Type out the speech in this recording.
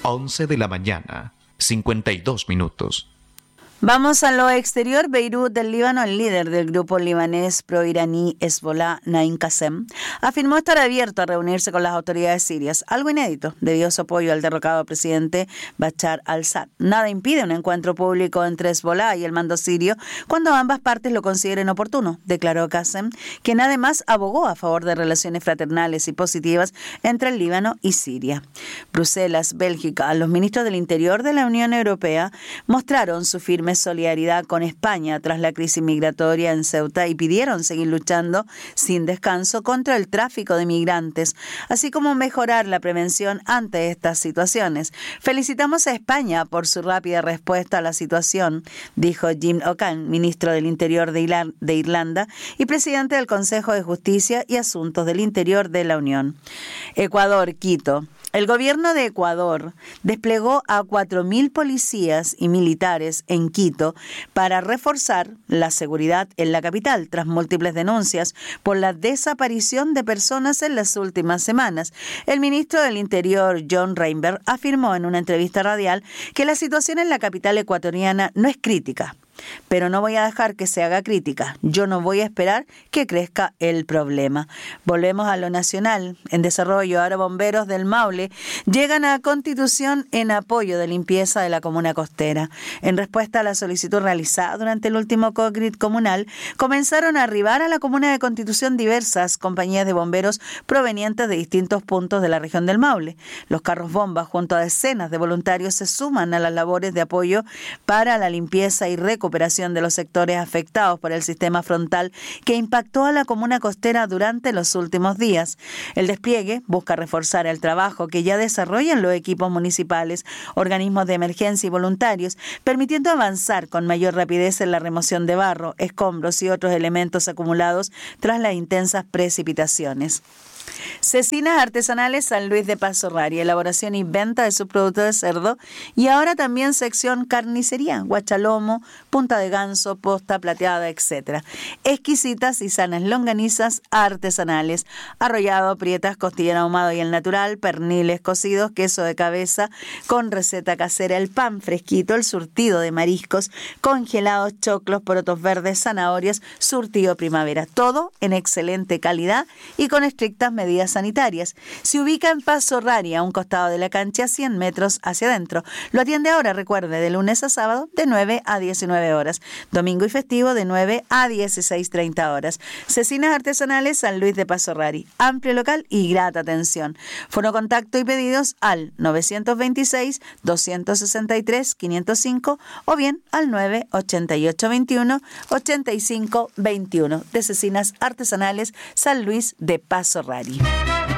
11 de la mañana, 52 minutos. Vamos a lo exterior. Beirut, del Líbano, el líder del grupo libanés pro-iraní Hezbollah, Naim Qassem, afirmó estar abierto a reunirse con las autoridades sirias, algo inédito debido a su apoyo al derrocado presidente Bashar al-Assad. Nada impide un encuentro público entre Hezbollah y el mando sirio cuando ambas partes lo consideren oportuno, declaró Qassem, quien además abogó a favor de relaciones fraternales y positivas entre el Líbano y Siria. Bruselas, Bélgica, los ministros del Interior de la Unión Europea mostraron su firme solidaridad con España tras la crisis migratoria en Ceuta y pidieron seguir luchando sin descanso contra el tráfico de migrantes, así como mejorar la prevención ante estas situaciones. Felicitamos a España por su rápida respuesta a la situación, dijo Jim O'Kane, ministro del Interior de Irlanda y presidente del Consejo de Justicia y Asuntos del Interior de la Unión. Ecuador, Quito. El gobierno de Ecuador desplegó a 4.000 policías y militares en Quito para reforzar la seguridad en la capital tras múltiples denuncias por la desaparición de personas en las últimas semanas. El ministro del Interior, John Reinberg, afirmó en una entrevista radial que la situación en la capital ecuatoriana no es crítica. Pero no voy a dejar que se haga crítica. Yo no voy a esperar que crezca el problema. Volvemos a lo nacional. En desarrollo, ahora bomberos del Maule llegan a Constitución en apoyo de limpieza de la comuna costera. En respuesta a la solicitud realizada durante el último COGRIT comunal, comenzaron a arribar a la comuna de Constitución diversas compañías de bomberos provenientes de distintos puntos de la región del Maule. Los carros bomba, junto a decenas de voluntarios, se suman a las labores de apoyo para la limpieza y recuperación de los sectores afectados por el sistema frontal que impactó a la comuna costera durante los últimos días. El despliegue busca reforzar el trabajo que ya desarrollan los equipos municipales, organismos de emergencia y voluntarios, permitiendo avanzar con mayor rapidez en la remoción de barro, escombros y otros elementos acumulados tras las intensas precipitaciones. Cecinas Artesanales San Luis de Paso Rari, elaboración y venta de subproductos de cerdo, y ahora también sección carnicería, guachalomo, punta de ganso, posta plateada, etc. Exquisitas y sanas longanizas artesanales, arrollado, prietas, costillón ahumado y el natural, perniles cocidos, queso de cabeza con receta casera, el pan fresquito, el surtido de mariscos, congelados, choclos, porotos verdes, zanahorias, surtido primavera, todo en excelente calidad y con estrictas medidas sanitarias. Se ubica en Paso Rari, a un costado de la cancha, 100 metros hacia adentro. Lo atiende ahora, recuerde, de lunes a sábado de 9 a 19 horas, domingo y festivo de 9 a 16:30 horas. Cecinas Artesanales San Luis de Paso Rari, amplio local y grata atención. Fono contacto y pedidos al 926-263-505 o bien al 988-21-85-21 de Cecinas Artesanales San Luis de Paso Rari.